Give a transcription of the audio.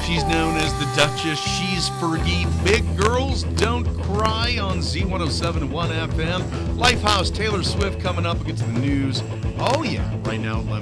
She's known as the Duchess. She's Fergie. Big Girls Don't Cry on Z107.1 FM. Lifehouse, Taylor Swift coming up. We'll get to the news. Oh, yeah, right now at